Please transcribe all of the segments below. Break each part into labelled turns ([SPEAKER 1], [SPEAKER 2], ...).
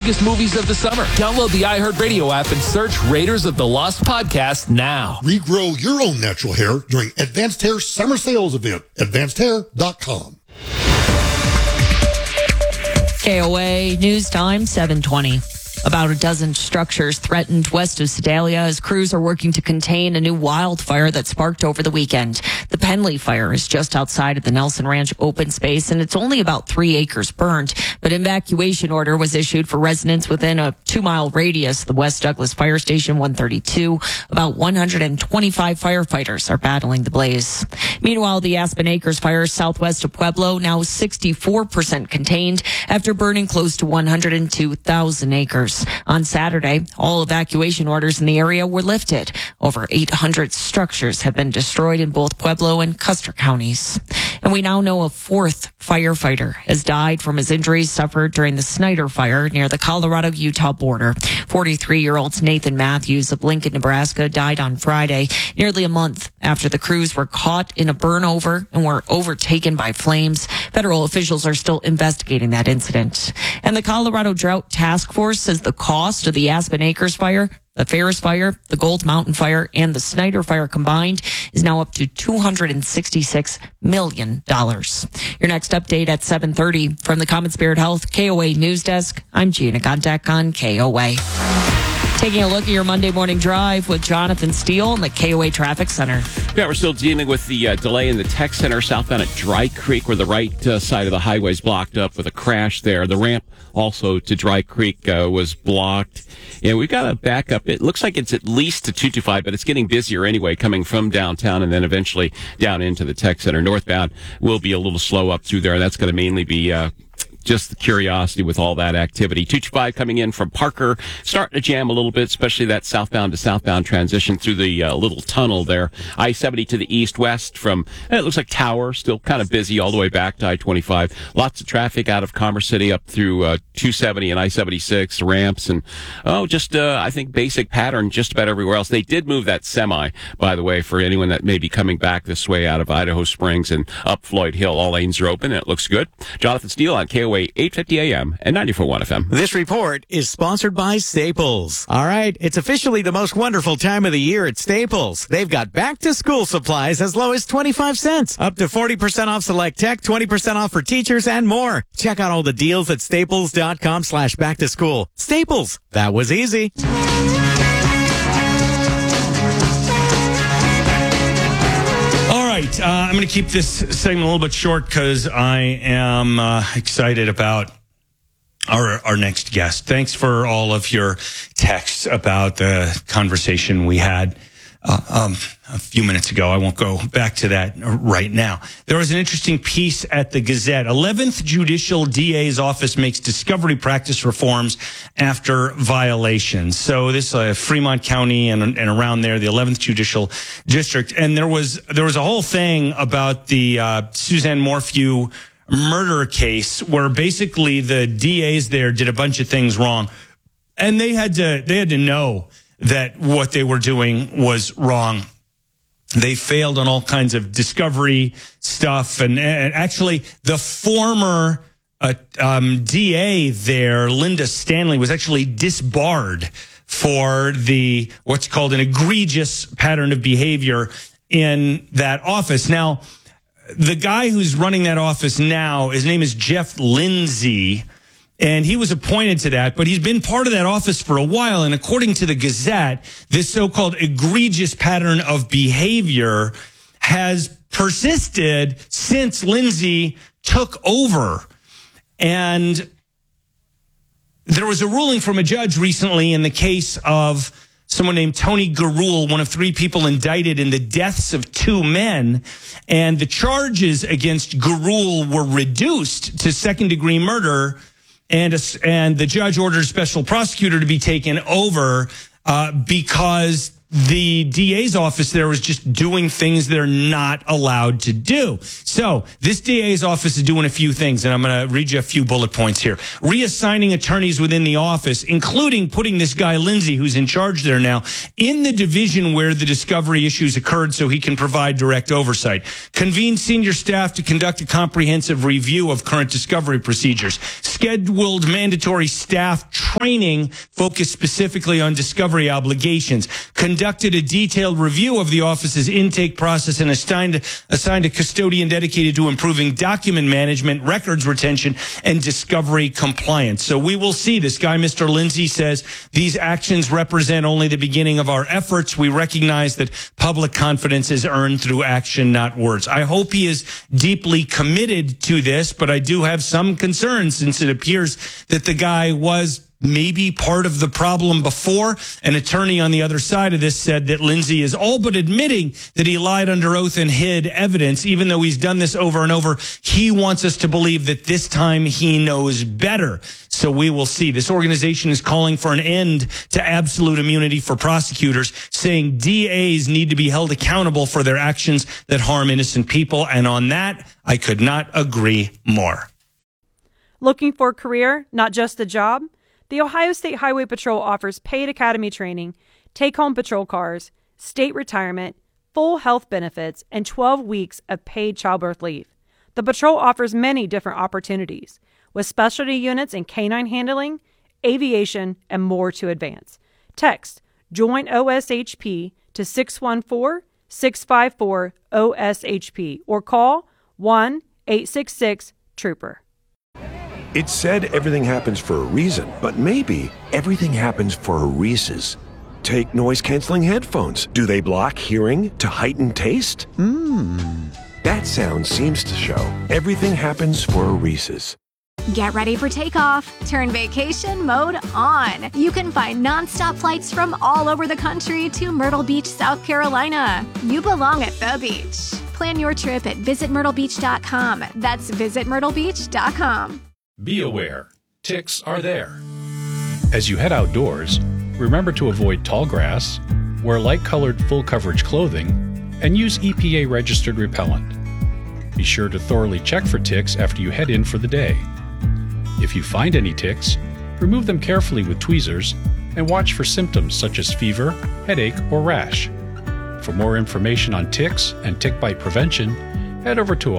[SPEAKER 1] biggest movies of the summer. Download the iHeartRadio app and search Raiders of the Lost Podcast now.
[SPEAKER 2] Regrow your own natural hair during Advanced Hair Summer Sales Event. AdvancedHair.com.
[SPEAKER 3] KOA News Time, 7:20. About a dozen structures threatened west of Sedalia as crews are working to contain a new wildfire that sparked over the weekend. The Penley fire is just outside of the Nelson Ranch open space, and it's only about 3 acres burned. But an evacuation order was issued for residents within a 2-mile radius of the West Douglas Fire Station 132. About 125 firefighters are battling the blaze. Meanwhile, the Aspen Acres fire southwest of Pueblo, now 64% contained after burning close to 102,000 acres. On Saturday, all evacuation orders in the area were lifted. Over 800 structures have been destroyed in both Pueblo and Custer counties. And we now know a 4th firefighter has died from his injuries suffered during the Snyder fire near the Colorado-Utah border. 43-year-old Nathan Matthews of Lincoln, Nebraska, died on Friday, nearly a month after the crews were caught in a burnover and were overtaken by flames. Federal officials are still investigating that incident. And the Colorado Drought Task Force says the cost of the Aspen Acres fire, the Ferris fire, the Gold Mountain fire, and the Snyder fire combined is now up to $266 million. Your next update at 7:30 from the Common Spirit Health KOA News Desk. I'm Gina Godek on KOA. Taking a look at your Monday morning drive with Jonathan Steele in the KOA Traffic Center.
[SPEAKER 4] Yeah, we're still dealing with the delay in the Tech Center southbound at Dry Creek, where the right side of the highway is blocked up with a crash there. The ramp also to Dry Creek was blocked. And we've got a backup. It looks like it's at least to 225, but it's getting busier anyway, coming from downtown and then eventually down into the Tech Center. Northbound will be a little slow up through there. That's going to mainly be just the curiosity with all that activity. 225 coming in from Parker, starting to jam a little bit, especially that southbound to southbound transition through the little tunnel there. I-70 to the east-west from, it looks like Tower, still kind of busy all the way back to I-25. Lots of traffic out of Commerce City up through 270 and I-76, ramps, and I think basic pattern just about everywhere else. They did move that semi, by the way, for anyone that may be coming back this way out of Idaho Springs and up Floyd Hill. All lanes are open, and it looks good. Jonathan Steele on KOA 850 AM and 94.1 FM.
[SPEAKER 5] This report is sponsored by Staples. All right, it's officially the most wonderful time of the year at Staples. They've got back-to-school supplies as low as 25 cents, up to 40% off select tech, 20% off for teachers, and more. Check out all the deals at staples.com/back-to-school. Staples, that was easy.
[SPEAKER 6] I'm going to keep this segment a little bit short because I am excited about our next guest. Thanks for all of your texts about the conversation we had a few minutes ago. I won't go back to that right now. There was an interesting piece at the Gazette. 11th Judicial DA's office makes discovery practice reforms after violations. So this Fremont County and around there, the 11th Judicial District. And there was a whole thing about the Suzanne Morphew murder case where basically the DAs there did a bunch of things wrong. And they had to know that what they were doing was wrong. They failed on all kinds of discovery stuff. And actually, the former DA there, Linda Stanley, was actually disbarred for what's called an egregious pattern of behavior in that office. Now, the guy who's running that office now, his name is Jeff Lindsay. And he was appointed to that, but he's been part of that office for a while. And according to the Gazette, this so-called egregious pattern of behavior has persisted since Lindsay took over. And there was a ruling from a judge recently in the case of someone named Tony Garul, one of 3 people indicted in the deaths of 2 men. And the charges against Garul were reduced to second-degree murder. And the judge ordered a special prosecutor to be taken over because the DA's office there was just doing things they're not allowed to do. So this DA's office is doing a few things, and I'm going to read you a few bullet points here. Reassigning attorneys within the office, including putting this guy, Lindsay, who's in charge there now, in the division where the discovery issues occurred so he can provide direct oversight. Convene senior staff to conduct a comprehensive review of current discovery procedures. Scheduled mandatory staff training focused specifically on discovery obligations. Conducted a detailed review of the office's intake process and assigned a custodian dedicated to improving document management, records retention, and discovery compliance. So we will see. This guy, Mr. Lindsay, says these actions represent only the beginning of our efforts. We recognize that public confidence is earned through action, not words. I hope he is deeply committed to this, but I do have some concerns since it appears that the guy was maybe part of the problem before. An attorney on the other side of this said that Lindsay is all but admitting that he lied under oath and hid evidence. Even though he's done this over and over, he wants us to believe that this time he knows better. So we will see. This organization is calling for an end to absolute immunity for prosecutors, saying DAs need to be held accountable for their actions that harm innocent people. And on that, I could not agree more.
[SPEAKER 7] Looking for a career, not just a job? The Ohio State Highway Patrol offers paid academy training, take-home patrol cars, state retirement, full health benefits, and 12 weeks of paid childbirth leave. The patrol offers many different opportunities, with specialty units in canine handling, aviation, and more to advance. Text JOIN OSHP to 614-654-OSHP or call 1-866-TROOPER.
[SPEAKER 8] It's said everything happens for a reason, but maybe everything happens for a Reese's. Take noise-canceling headphones. Do they block hearing to heighten taste? That sound seems to show everything happens for a Reese's.
[SPEAKER 9] Get ready for takeoff. Turn vacation mode on. You can find nonstop flights from all over the country to Myrtle Beach, South Carolina. You belong at the beach. Plan your trip at visitmyrtlebeach.com. That's visitmyrtlebeach.com.
[SPEAKER 10] Be aware, ticks are there. As you head outdoors, remember to avoid tall grass, wear light-colored full-coverage clothing, and use EPA-registered repellent. Be sure to thoroughly check for ticks after you head in for the day. If you find any ticks, remove them carefully with tweezers and watch for symptoms such as fever, headache, or rash. For more information on ticks and tick bite prevention, head over to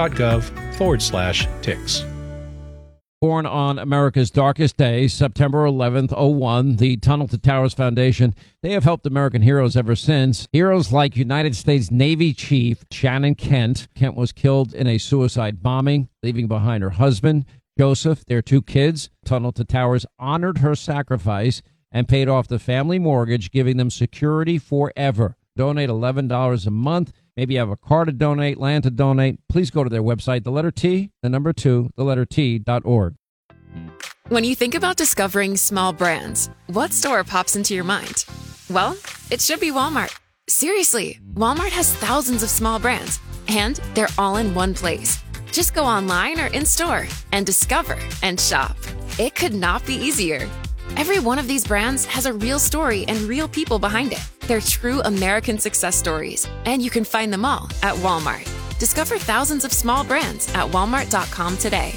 [SPEAKER 10] ohio.gov/ticks.
[SPEAKER 11] Born on America's darkest day, September 11th, 01, the Tunnel to Towers Foundation, they have helped American heroes ever since. Heroes like United States Navy Chief Shannon Kent. Kent was killed in a suicide bombing, leaving behind her husband, Joseph, their 2 kids. Tunnel to Towers honored her sacrifice and paid off the family mortgage, giving them security forever. Donate $11 a month. Maybe you have a car to donate, land to donate. Please go to their website, the letter T, the number 2, the letter T.org.
[SPEAKER 12] When you think about discovering small brands, what store pops into your mind? Well, it should be Walmart. Seriously, Walmart has thousands of small brands, and they're all in one place. Just go online or in-store and discover and shop. It could not be easier. Every one of these brands has a real story and real people behind it. They're true American success stories, and you can find them all at Walmart. Discover thousands of small brands at walmart.com today.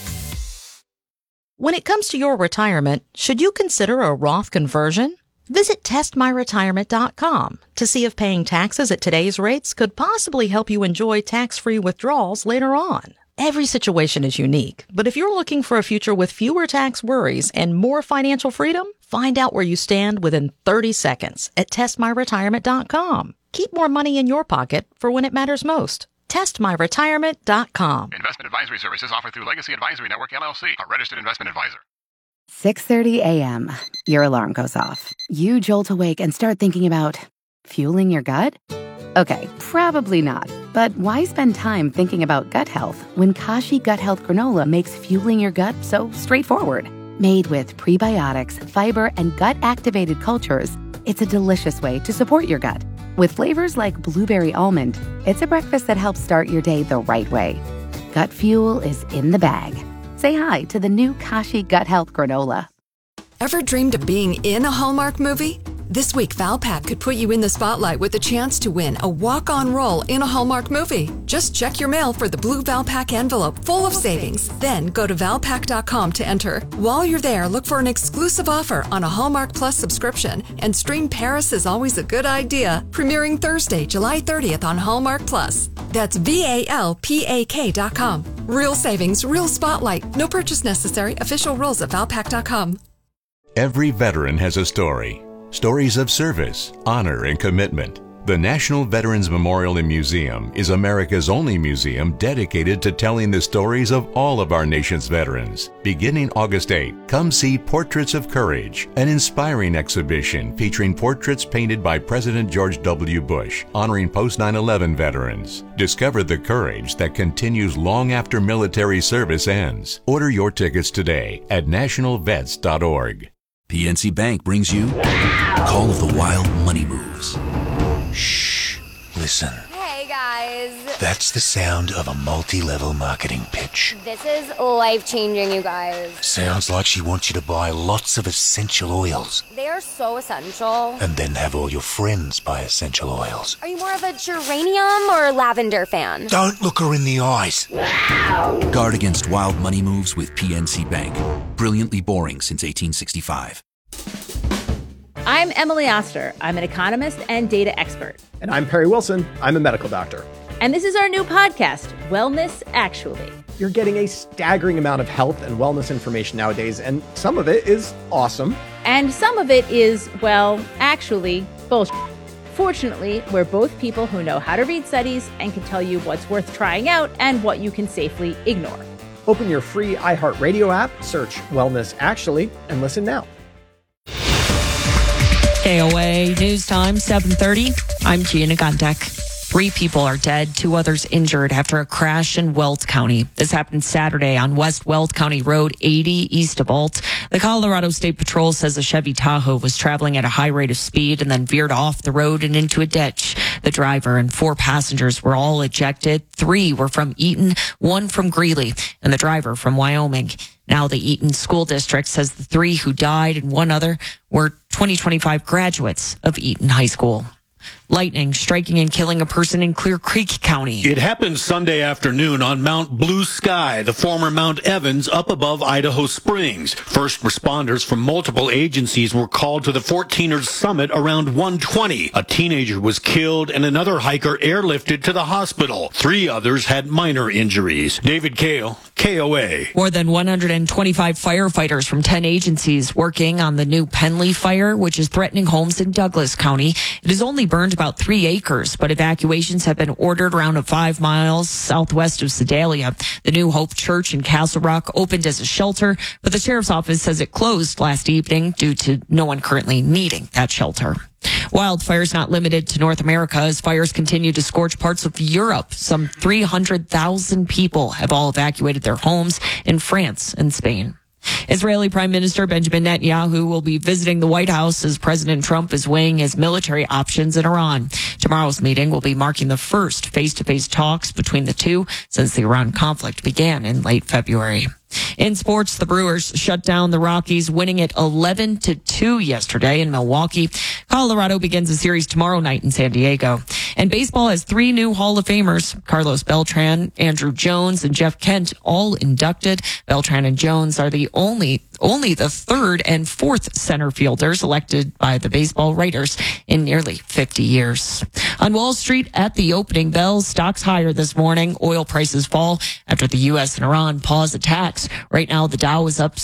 [SPEAKER 13] When it comes to your retirement, should you consider a Roth conversion? Visit testmyretirement.com to see if paying taxes at today's rates could possibly help you enjoy tax-free withdrawals later on. Every situation is unique, but if you're looking for a future with fewer tax worries and more financial freedom, find out where you stand within 30 seconds at testmyretirement.com. Keep more money in your pocket for when it matters most. testmyretirement.com.
[SPEAKER 14] Investment advisory services offered through Legacy Advisory Network, LLC, a registered investment advisor.
[SPEAKER 15] 6:30 a.m. Your alarm goes off. You jolt awake and start thinking about fueling your gut? Okay, probably not. But why spend time thinking about gut health when Kashi Gut Health Granola makes fueling your gut so straightforward? Made with prebiotics, fiber, and gut-activated cultures, it's a delicious way to support your gut. With flavors like blueberry almond, it's a breakfast that helps start your day the right way. Gut fuel is in the bag. Say hi to the new Kashi Gut Health Granola.
[SPEAKER 16] Ever dreamed of being in a Hallmark movie? This week, Valpak could put you in the spotlight with the chance to win a walk-on role in a Hallmark movie. Just check your mail for the blue Valpak envelope full of savings. Then go to Valpak.com to enter. While you're there, look for an exclusive offer on a Hallmark Plus subscription and stream Paris is Always a Good Idea, premiering Thursday, July 30th on Hallmark Plus. That's VALPAK.com. Real savings, real spotlight. No purchase necessary. Official rules at Valpak.com.
[SPEAKER 17] Every veteran has a story. Stories of service, honor, and commitment. The National Veterans Memorial and Museum is America's only museum dedicated to telling the stories of all of our nation's veterans. Beginning August 8, come see Portraits of Courage, an inspiring exhibition featuring portraits painted by President George W. Bush, honoring post-9/11 veterans. Discover the courage that continues long after military service ends. Order your tickets today at nationalvets.org.
[SPEAKER 18] PNC Bank brings you Call of the Wild Money Moves.
[SPEAKER 19] Shh. Listen.
[SPEAKER 20] Hey, guys.
[SPEAKER 19] That's the sound of a multi-level marketing pitch.
[SPEAKER 20] This is life-changing, you guys.
[SPEAKER 19] Sounds like she wants you to buy lots of essential oils.
[SPEAKER 20] They are so essential.
[SPEAKER 19] And then have all your friends buy essential oils.
[SPEAKER 20] Are you more of a geranium or lavender fan?
[SPEAKER 19] Don't look her in the eyes.
[SPEAKER 18] Guard against wild money moves with PNC Bank. Brilliantly boring since 1865.
[SPEAKER 21] I'm Emily Oster. I'm an economist and data expert.
[SPEAKER 22] And I'm Perry Wilson. I'm a medical doctor.
[SPEAKER 21] And this is our new podcast, Wellness Actually.
[SPEAKER 22] You're getting a staggering amount of health and wellness information nowadays, and some of it is awesome.
[SPEAKER 21] And some of it is, well, actually, bullshit. Fortunately, we're both people who know how to read studies and can tell you what's worth trying out and what you can safely ignore.
[SPEAKER 22] Open your free iHeartRadio app, search Wellness Actually, and listen now.
[SPEAKER 3] KOA News Time, 7:30. I'm Gina Gondek. 3 people are dead, 2 others injured after a crash in Weld County. This happened Saturday on West Weld County Road 80 east of Alt. The Colorado State Patrol says a Chevy Tahoe was traveling at a high rate of speed and then veered off the road and into a ditch. The driver and 4 passengers were all ejected. 3 were from Eaton, 1 from Greeley, and the driver from Wyoming. Now the Eaton School District says the 3 who died and 1 other were 2025 graduates of Eaton High School. Lightning striking and killing a person in Clear Creek County.
[SPEAKER 23] It happened Sunday afternoon on Mount Blue Sky, the former Mount Evans, up above Idaho Springs. First responders from multiple agencies were called to the 14ers summit around 1:20. A teenager was killed and another hiker airlifted to the hospital. 3 others had minor injuries. David Kale, KOA.
[SPEAKER 3] More than 125 firefighters from 10 agencies working on the new Penley fire, which is threatening homes in Douglas County. It has only burned about 3 acres, but evacuations have been ordered around 5 miles southwest of Sedalia. The New Hope Church in Castle Rock opened as a shelter, but the sheriff's office says it closed last evening due to no one currently needing that shelter. Wildfires not limited to North America as fires continue to scorch parts of Europe. Some 300,000 people have all evacuated their homes in France and Spain. Israeli Prime Minister Benjamin Netanyahu will be visiting the White House as President Trump is weighing his military options in Iran. Tomorrow's meeting will be marking the first face-to-face talks between the two since the Iran conflict began in late February. In sports, the Brewers shut down the Rockies, winning it 11-2 yesterday in Milwaukee. Colorado begins a series tomorrow night in San Diego. And baseball has 3 new Hall of Famers: Carlos Beltran, Andrew Jones, and Jeff Kent, all inducted. Beltran and Jones are the only the 3rd and 4th center fielders elected by the baseball writers in nearly 50 years. On Wall Street, at the opening bell, stocks higher this morning. Oil prices fall after the U.S. and Iran pause attacks. Right now, the Dow is up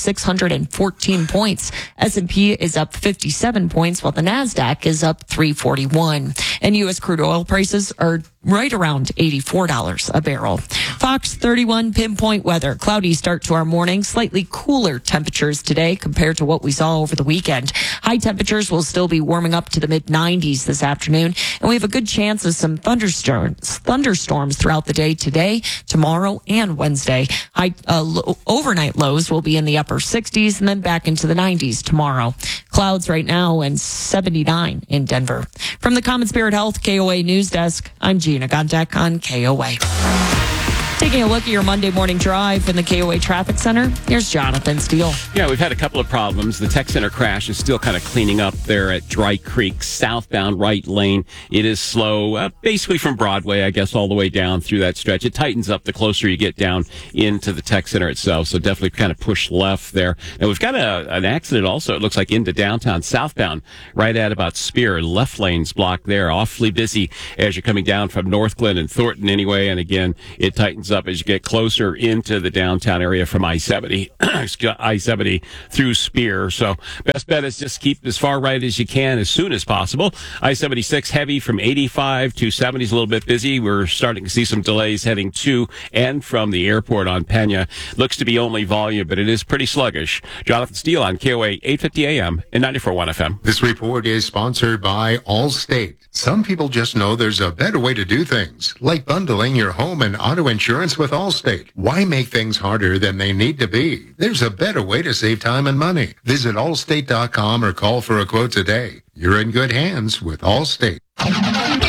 [SPEAKER 3] 614 points. S&P is up 57 points, while the NASDAQ is up 341. And U.S. crude oil prices are right around $84 a barrel. Fox 31 pinpoint weather. Cloudy start to our morning. Slightly cooler temperatures today compared to what we saw over the weekend. High temperatures will still be warming up to the mid-90s this afternoon. And we have a good chance of some thunderstorms throughout the day today, tomorrow, and Wednesday. Overnight lows will be in the upper 60s and then back into the 90s tomorrow. Clouds right now and 79 in Denver. From the Common Spirit Health KOA News Desk, I'm Gina Gondek on KOA. Taking a look at your Monday morning drive in the KOA Traffic Center, here's Jonathan Steele.
[SPEAKER 1] Yeah, we've had a couple of problems. The Tech Center crash is still kind of cleaning up there at Dry Creek, southbound right lane. It is slow, basically from Broadway, I guess, all the way down through that stretch. It tightens up the closer you get down into the Tech Center itself, so definitely kind of push left there. And we've got an accident also, it looks like, into downtown, southbound, right at about Spear. Left lane's blocked there, awfully busy as you're coming down from North Glen and Thornton anyway. And again, it tightens up as you get closer into the downtown area from I-70, I-70 through Spear. So best bet is just keep as far right as you can as soon as possible. I-76 heavy from 85 to 70 is a little bit busy. We're starting to see some delays heading to and from the airport on Pena. Looks to be only volume, but it is pretty sluggish. Jonathan Steele on KOA 850 AM and 94.1 FM.
[SPEAKER 2] This report is sponsored by Allstate. Some people just know there's a better way to do things, like bundling your home and auto insurance with Allstate. Why make things harder than they need to be? There's a better way to save time and money. Visit allstate.com or call for a quote today. You're in good hands with Allstate.